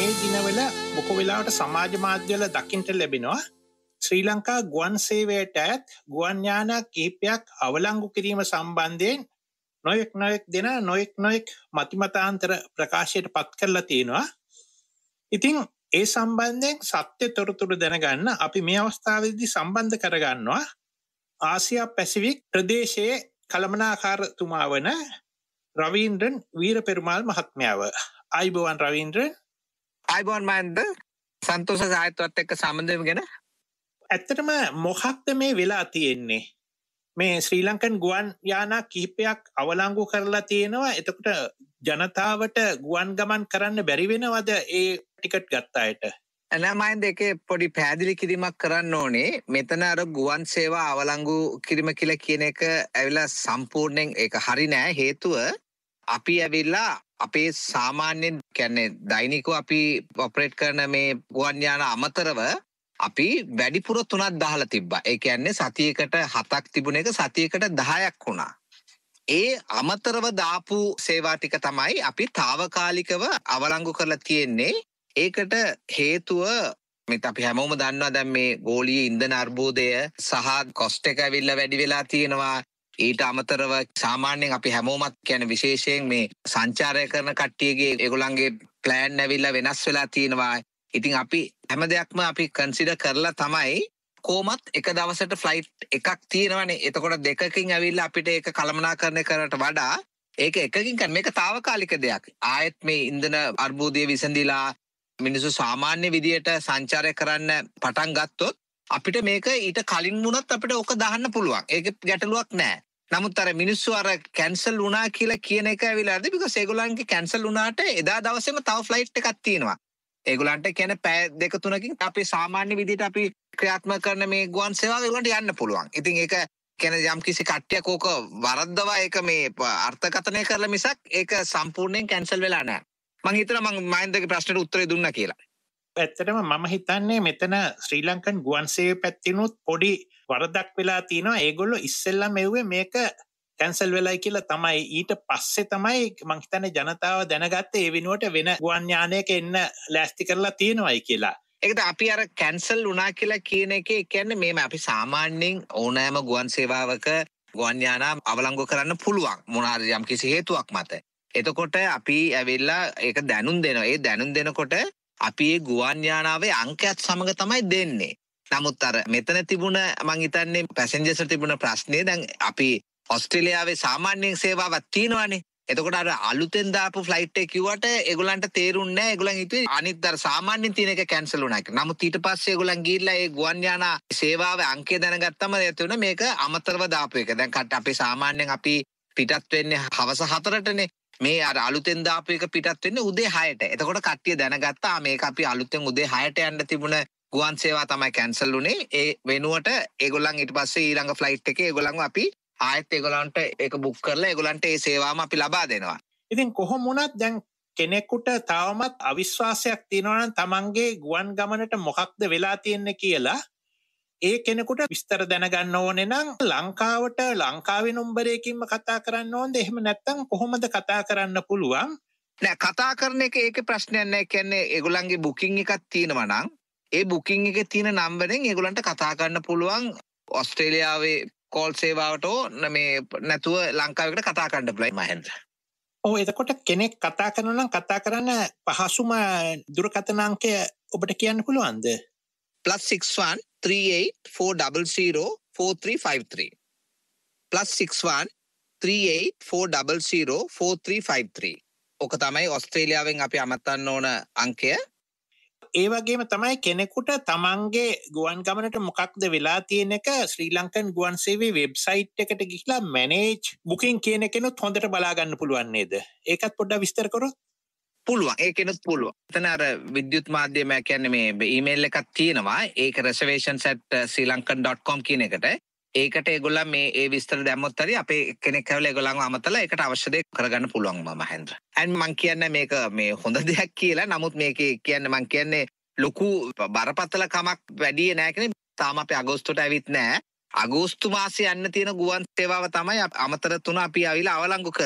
මේ දිනවල බොහෝ වෙලාවට සමාජ මාධ්‍යවල දකින්න ලැබෙනවා ශ්‍රී ලංකා ගුවන් සේවයට ඇත් ගුවන් යාන කිහිපයක් අවලංගු කිරීම සම්බන්ධයෙන් නොයෙක් දෙනා නොයෙක් මතිමතාන්තර ප්‍රකාශයට පත් කරලා තියෙනවා. ඉතින් ඒ සම්බන්ධයෙන් සත්‍ය තොරතුරු දැනගන්න අපි මේ අවස්ථාවේදී සම්බන්ධ කරගන්නවා ආසියා පැසිෆික් ප්‍රදේශයේ කළමනාකාරතුමා වන රවීන්ද්‍රන් වීරපෙරුමාල් මහත්මයාව. ආයිබෝවන් රවීන්ද්‍රන්. ආයිබෝවන් මහන්ද සන්තෝෂ සාහිත්‍යවත් එක්ක සම්බන්ධ වෙගෙන. ඇත්තටම මොකක්ද මේ වෙලා තියෙන්නේ? මේ ශ්‍රී ලංකන් ගුවන් යානා කිහිපයක් අවලංගු කරලා තියෙනවා. එතකොට ජනතාවට ගුවන් ගමන් කරන්න බැරි වෙනවද ඒ ටිකට් ගත්ත අයට? මහන්ද එකේ පොඩි පැහැදිලි කිරීමක් කරන්න ඕනේ. මෙතන අර ගුවන් සේවා අවලංගු කිරීම කියලා කියන එක ඇවිල්ලා සම්පූර්ණයෙන් ඒක හරි නෑ. හේතුව අපි ඇවිල්ලා අපේ සාමාන්‍යයෙන් කියන්නේ දෛනිකව අපි ඔපරේට් කරන මේ ගුවන් යාන අමතරව අපි වැඩිපුර 3ක් දාලා තිබ්බා. ඒ කියන්නේ සතියකට 7ක් තිබුණ එක සතියකට 10ක් වුණා. ඒ අමතරව දාපු සේවා ටික තමයි අපි తాවකාලිකව අවලංගු කරලා තියෙන්නේ. ඒකට හේතුව මෙත් අපි හැමෝම දන්නවා දැන් මේ ගෝලීය ඉන්ධන අර්බුදය සහ කොස්ට් එක ඇවිල්ලා වැඩි වෙලා තියෙනවා. ඊට අමතරව සාමාන්‍යයෙන් අපි හැමෝමත් කියන්නේ විශේෂයෙන් මේ සංචාරය කරන කට්ටියගේ ඒගොල්ලන්ගේ ප්ලෑන් ඇවිල්ලා වෙනස් වෙලා තියෙනවා. ඉතින් අපි හැම දෙයක්ම අපි කන්සිඩර් කරලා තමයි කොහොමත් එක දවසට ෆ්ලයිට් එකක් තියෙනවනේ. එතකොට දෙකකින් ඇවිල්ලා අපිට ඒක කළමනාකරණය කරනට වඩා ඒක එකකින් කරන මේක తాවකාලික දෙයක්. ආයෙත් මේ ඉන්ධන අර්බුදය විසඳිලා මිනිස්සු සාමාන්‍ය විදියට සංචාරය කරන්න පටන් ගත්තොත් අපිට මේක ඊට කලින් වුණත් අපිට ඕක දාන්න පුළුවන්. ඒක ගැටලුවක් නෑ. නමුත් අර මිනිස්සු අර කැන්සල් වුණා කියලා කියන එක ඇවිල්ලාද because ඒගොල්ලන්ගේ කැන්සල් වුණාට එදා දවසේම තව ෆ්ලයිට් එකක් තියෙනවා. ඒගොල්ලන්ට කියන්නේ පැය 2-3කින් අපි සාමාන්‍ය විදියට අපි ක්‍රියාත්මක කරන මේ ගුවන් සේවාව ඒගොල්ලන්ට යන්න පුළුවන්. ඉතින් ඒක කියන්නේ යම් කිසි කට්ටියක් ඕක වරද්දවා ඒක මේ අර්ථකථනය කරලා මිසක් ඒක සම්පූර්ණයෙන් කැන්සල් වෙලා නැහැ. මම හිතනවා මම මහින්දගේ ප්‍රශ්නෙට උත්තරේ දුන්නා කියලා. ඇත්තටම මම හිතන්නේ මෙතන ශ්‍රී ලංකන් ගුවන් සේවය පැත්තෙනුත් පොඩි වරදක් වෙලා තියෙනවා. ඒගොල්ලෝ ඉස්සෙල්ලා මෙව්වේ මේක කැන්සල් වෙලයි කියලා තමයි. ඊට පස්සේ තමයි මම හිතන්නේ ජනතාව දැනගත්තේ ඒ වෙනුවට වෙන ගුවන් යානයක එන්න ලෑස්ති කරලා තියෙනවායි කියලා. ඒකද අපි අර කැන්සල් වුණා කියලා කියන එකේ කියන්නේ මේම අපි සාමාන්‍යයෙන් ඕනෑම ගුවන් සේවාවක ගුවන් යාන අවලංගු කරන්න පුළුවන් මොනාරි යම් කිසි හේතුවක් මත. එතකොට අපි ඇවිල්ලා ඒක දැනුම් දෙනවා. ඒ දැනුම් දෙනකොට අපි ඒ ගුවන් යානාවේ අංකයත් සමග තමයි දෙන්නේ. නමුත් අර මෙතන තිබුණ මං හිතන්නේ පැසෙන්ජර්ස්ට තිබුණ ප්‍රශ්නේ දැන් අපි ඔස්ට්‍රේලියාවේ සාමාන්‍ය සේවාවක් තියෙනවානේ. එතකොට අර අලුතෙන් දාපු ෆ්ලයිට් එක කිව්වට ඒගොල්ලන්ට තේරුන්නේ නැහැ. ඒගොල්ලන් හිතුවේ අනිත් අර සාමාන්‍යයෙන් තියෙන එක කැන්සල් වුණා කියලා. නමුත් ඊට පස්සේ ඒගොල්ලන් ගිහිල්ලා ඒ ගුවන් යාන සේවාවේ අංකය දැනගත්තම එතන මේක අමතරව දාපු එක. දැන් අපි සාමාන්‍යයෙන් අපි පිටත් වෙන්නේ හවස 4ටනේ. මේ අර අලුතෙන් දාපු එක පිටත් වෙන්නේ උදේ 6ට. එතකොට කට්ටිය දැනගත්තා මේක අපි අලුතෙන් උදේ 6ට යන්න තිබුණ ගුවන් සේවා තමයි කැන්සල් වුණේ. ඒ වෙනුවට ඒගොල්ලන් ඊට පස්සේ ඊළඟ ෆ්ලයිට් එකේ ඒගොල්ලන්ව අපි ආයෙත් ඒගොල්ලන්ට ඒක බුක් කරලා ඒගොල්ලන්ට ඒ සේවාවම අපි ලබා දෙනවා. ඉතින් කොහොම වුණත් දැන් කෙනෙකුට තවමත් අවිශ්වාසයක් තියෙනවා නම් තමන්ගේ ගුවන් ගමනට මොකක්ද වෙලා තියෙන්නේ කියලා ඒ කෙනෙකුට විස්තර දැනගන්න ඕනේ නම් ලංකාවට ලංකාවේ නම්බරයකින්ම කතා කරන්න ඕනද? එහෙම නැත්නම් කොහොමද කතා කරන්න පුළුවන්? නෑ කතා කරන එක ඒකේ ප්‍රශ්නයක් නෑ. කියන්නේ ඒගොල්ලන්ගේ බුකින් එකක් තියෙනවා නම් ඒ බුකින් එකේ තියෙන නම්බරෙන් ඒගොල්ලන්ට කතා කරන්න පුළුවන්. ඕස්ට්‍රේලියාවේ කෝල් සේවාවට මේ නැතුව ලංකාවේකට කතා කරන්න පුළුවන් මහෙන්ද්‍ර. ඔව් එතකොට කෙනෙක් කතා කරනවා නම් කතා කරන්න පහසුම දුරකථන අංකය ඔබට කියන්න පුළුවන්ද? +61 38 400 4353 +61 38 400 4353 ඔක තමයි ඕස්ට්‍රේලියාවෙන් අපි අමතන්න ඕන අංකය. ඒ වගේම තමයි කෙනෙකුට තමන්ගේ ගුවන් ගමනට මොකක්ද වෙලා තියෙන එක ශ්‍රී ලංකන් ගුවන් සේවයේ වෙබ්සයිට් එකට ගිහිලා මැනේජ් බුකින් කියන එකනොත් හොඳට බලා ගන්න පුළුවන් නේද? ඒකත් පොඩ්ඩක් විස්තර කරොත්. පුළුවන්. ඒකෙනුත් පුළුවන්. එතන අර විද්‍යුත් මාධ්‍යම කියන්නේ මේ ඊමේල් එකක් තියෙනවා. ඒක reservations@srilankan.com කියන එකට. ඒකට ඒගොල්ලන් මේ ඒ විස්තර දැම්මොත් හරි අපේ කෙනෙක් ඇවිල්ලා ඒගොල්ලන්ව අමතලා ඒකට අවශ්‍ය දේ කරගන්න පුළුවන් මහෙන්ද්‍ර. and මං කියන්නේ මේක මේ හොඳ දෙයක් කියලා. නමුත් මේකේ කියන්නේ මං කියන්නේ ලොකු බරපතල කමක් වැඩි නෑ කියන්නේ. තාම අපි අගෝස්තුවට ඇවිත් නෑ. අගෝස්තු මාසේ යන්න තියෙන ගුවන් සේවාව තමයි අමතර 3 අපි ආවිලා අවලංගු කරේ.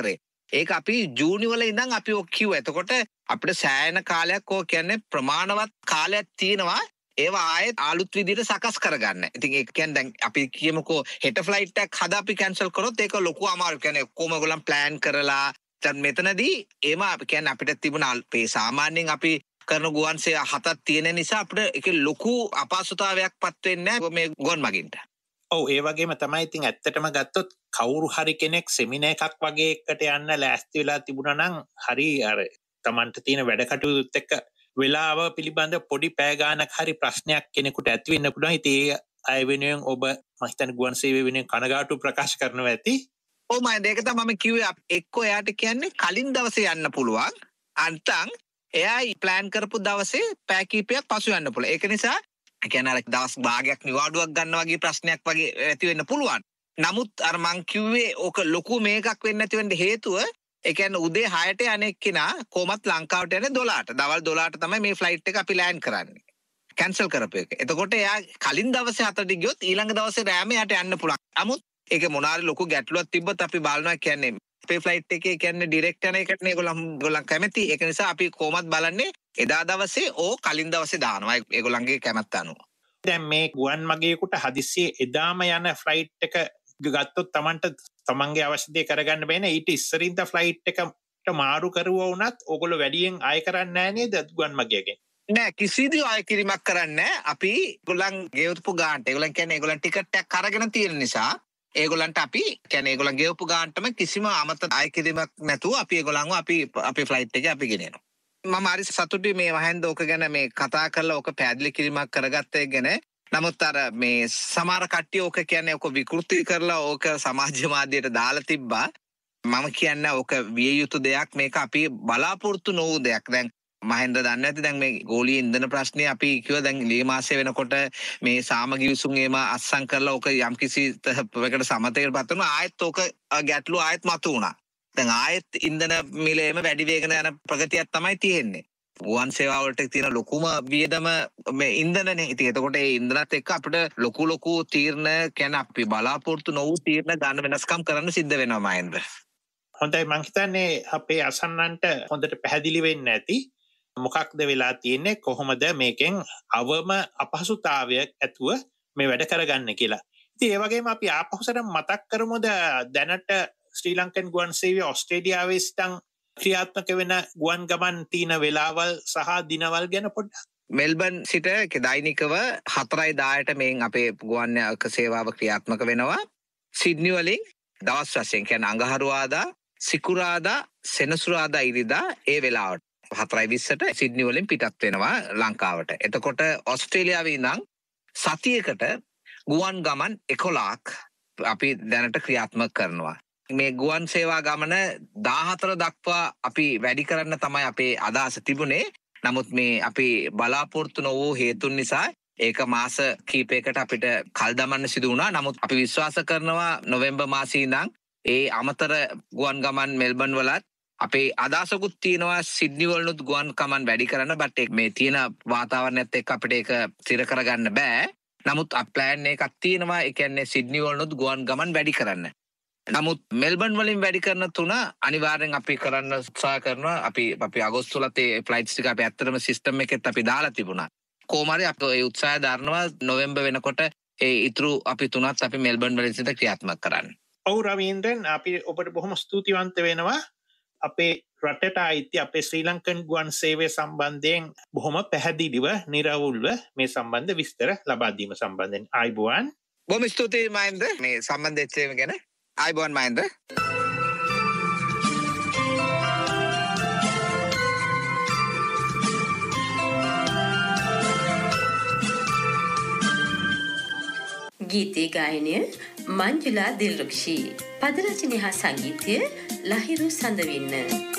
ඒක අපි ජූනි වල ඉඳන් අපි ඔක් කිව්වා. එතකොට අපිට සෑහෙන කාලයක් ඕක කියන්නේ ප්‍රමාණවත් කාලයක් තියෙනවා. ඒවා ආයෙත් අලුත් විදිහට සකස් කරගන්න. ඉතින් ඒක කියන්නේ දැන් අපි කියමුකෝ හෙට ෆ්ලයිට් එකක් හදා අපි කැන්සල් කරොත් ඒක ලොකු අමාරුවක්. කියන්නේ කොහොම ඒගොල්ලන් ප්ලෑන් කරලා දැන් මෙතනදී ඒම අපි කියන්නේ අපිට තිබුණ අපේ සාමාන්‍යයෙන් අපි කරන ගුවන් සේවා 7ක් තියෙන නිසා අපිට ඒක ලොකු අපහසුතාවයක් පත් වෙන්නේ නැහැ මේ ගුවන් මගින්ට. ඔව් ඒ වගේම තමයි ඉතින් ඇත්තටම ගත්තොත් කවුරු හරි කෙනෙක් සෙමිනාර් එකක් වගේ එකට යන්න ලෑස්ති වෙලා තිබුණා නම් හරි අර Tamanට තියෙන වැඩ කටයුතුත් එක්ක වෙලාව පිළිබඳ පොඩි පෑ ගානක් හරි ප්‍රශ්නයක් කෙනෙකුට ඇති වෙන්න පුළුවන්. ඉතින් ඒ අය වෙනුවෙන් ඔබ මම හිතන්නේ ගුවන් සේවය වෙනුවෙන් කනගාටු ප්‍රකාශ කරනවා ඇති. ඔව් මම ඒක තමයි මම කිව්වේ එක්කෝ එයාට කියන්නේ කලින් දවසේ යන්න පුළුවන්. අන්තං එයා ප්ලෑන් කරපු දවසේ පෑ කීපයක් පසු යන්න පුළුවන්. ඒක නිසා කියන්නේ අර දවස් භාගයක් නිවාඩුවක් ගන්න වගේ ප්‍රශ්නයක් වගේ ඇති වෙන්න පුළුවන්. නමුත් අර මං කිව්වේ ඕක ලොකු මේකක් වෙන්න නැති වෙන්න හේතුව ඒ කියන්නේ උදේ 6ට යන්නේ කෙනා කොහොමත් ලංකාවට යන්නේ 12ට. දවල් 12ට තමයි මේ ෆ්ලයිට් එක අපි ලෑන්ඩ් කරන්නේ. කැන්සල් කරපු එක. එතකොට එයා කලින් දවසේ 7ට ගියොත් ඊළඟ දවසේ රෑම යාට යන්න පුළුවන්. නමුත් ඒක මොනාරි ලොකු ගැටලුවක් තිබ්බත් අපි බලනවා කියන්නේ අපේ ෆ්ලයිට් එකේ කියන්නේ ඩිරෙක්ට් යන එකට නේ ඒගොල්ලන් කැමති. ඒක නිසා අපි කොහොමත් බලන්නේ එදා දවසේ කලින් දවසේ දානවා. ඒගොල්ලන්ගේ කැමැත්ත අනුව. දැන් මේ ගුවන් මගියෙකුට හදිස්සියේ එදාම යන ෆ්ලයිට් එක ගත්තොත් Tamanට තමන්ගේ අවශ්‍ය දේ කරගන්න බෑනේ. ඊට ඉස්සරින්ද ෆ්ලයිට් එකට මාරු කරුවා වුණත් ඕගොල්ලෝ වැඩියෙන් ආය කරන්නේ නැහැ නේද ගුවන් මගියගෙන්? නෑ කිසිදු ආය කිරීමක් කරන්නේ අපි ඒගොල්ලන් ගෙවපු ගානට. ඒගොල්ලන් කියන්නේ ඒගොල්ලන් ටිකට් එකක් අරගෙන තියෙන නිසා ඒගොල්ලන්ට අපි කියන්නේ ඒගොල්ලන් ගෙවපු ගානටම කිසිම අමතර ආය කිරීමක් නැතුව අපි ඒගොල්ලන්ව අපි ෆ්ලයිට් එකේ අපි ගෙනියනවා. මම හරි සතුටුයි මේ වහෙන්ද ඕක ගැන මේ කතා කරලා ඕක පැහැදිලි කිරීමක් කරගත්ත එක ගැන. නමුත් අර මේ සමහර කට්ටිය ඕක කියන්නේ ඕක විකෘති කරලා ඕක සමාජ මාධ්‍යයට දාලා තිබ්බා. මම කියන්නේ ඕක විය යුතු දෙයක්. මේක අපි බලාපොරොත්තු නොවු දෙයක්. දැන් මහෙන්ද දන්නේ නැති දැන් මේ ගෝලීය ඉන්ධන ප්‍රශ්නේ අපි කිව්වා දැන් මේ මාසෙ වෙනකොට මේ සාමගි විසුම් ඒම අත්සන් කරලා ඕක යම්කිසි ප්‍රකට සමතයකටපත් වුණා. ආයෙත් ඕක ගැටලු ආයෙත් මතු වුණා. දැන් ආයෙත් ඉන්ධන මිලේම වැඩි වේගන යන ප්‍රගතියක් තමයි තියෙන්නේ. ගුවන් සේවා වලට තියෙන ලොකුම වියදම මේ ඉන්ධනනේ. ඉතින් එතකොට ඒ ඉන්ධනත් එක්ක අපිට ලොකු තීරණ කියන්නේ අපි බලාපොරොත්තු නොවු තීරණ ගන්න වෙනස්කම් කරන්න සිද්ධ වෙනවා මහෙන්ද. හොඳයි මං හිතන්නේ අපේ අසන්නන්ට හොඳට පැහැදිලි වෙන්න ඇති. මොකක්ද වෙලා තියෙන්නේ කොහොමද මේකෙන් අවම අපහසුතාවයක් ඇතුව මේ වැඩ කරගන්න කියලා. ඉතින් ඒ වගේම අපි ආපහුසට මතක් කරමුද දැනට ශ්‍රී ලංකන් ගුවන් සේවය ඕස්ට්‍රේලියාවේ සිටන් ක්‍රියාත්මක වෙන ගුවන් ගමන් තියෙන වෙලාවල් සහ දිනවල් ගැන පොඩ්ඩක්. මෙල්බන් සිට දෛනිකව 4:10ට මේන් අපේ ගුවන් සේවාව ක්‍රියාත්මක වෙනවා. සිඩ්නි වලින් දවස් වශයෙන් කියන්නේ අඟහරුවාදා, සිකුරාදා, සෙනසුරාදා ඉරිදා ඒ වෙලාවට 4:20ට සිඩ්නි වලින් පිටත් වෙනවා ලංකාවට. එතකොට ඕස්ට්‍රේලියාවේ ඉඳන් සතියකට ගුවන් ගමන් 11ක් අපි දැනට ක්‍රියාත්මක කරනවා. මේ ගුවන් සේවා ගමන 14 දක්වා අපි වැඩි කරන්න තමයි අපේ අදහස තිබුණේ. නමුත් මේ අපි බලාපොරොත්තු නොවූ හේතුන් නිසා ඒක මාස කීපයකට අපිට කල් දමන්න සිදු වුණා. නමුත් අපි විශ්වාස කරනවා නොවැම්බර් මාසයේ ඉඳන් ඒ අමතර ගුවන් ගමන් මෙල්බන් වලත් අපේ අදහසකුත් තියෙනවා සිඩ්නි වලනුත් ගුවන් ගමන් වැඩි කරන්න. බට් මේ තියෙන වාතාවරණයත් එක්ක අපිට ඒක ස්ථිර කරගන්න බෑ. නමුත් ප්ලෑන් එකක් තියෙනවා. ඒ කියන්නේ සිඩ්නි වලනුත් ගුවන් ගමන් වැඩි කරන්න. නමුත් මෙල්බන් වලින් වැඩි කරන 3 අනිවාර්යෙන් අපි කරන්න උත්සාහ කරනවා. අපි අගෝස්තු වලත් ඒ ෆ්ලයිට්ස් ටික අපි ඇත්තටම සිස්ටම් එකෙත් අපි දාලා තිබුණා. කොහොම හරි අපි ඒ උත්සාහය දරනවා නොවැම්බර් වෙනකොට ඒ ඉතුරු අපි 3ත් අපි මෙල්බන් වලින් සිට ක්‍රියාත්මක කරන්න. ඔව් රවීන්ද්‍රන් අපි ඔබට බොහොම ස්තුතිවන්ත වෙනවා. අපේ රටට අයිති අපේ ශ්‍රී ලංකන් ගුවන් සේවය සම්බන්ධයෙන් බොහොම පැහැදිලිව නිරවුල්ව මේ සම්බන්ධ විස්තර ලබා දීම සම්බන්ධයෙන් ආයුබෝවන්. බොහොම ස්තුතියි මහින්ද මේ සම්බන්ධ වෙච්ච ගැන. ආයුබෝවන් මහින්ද. ගීතේ ගායනය මංජුලා දිල්රුක්ෂි. පද රචනය හා සංගීතය ලහිරු සඳවින්න.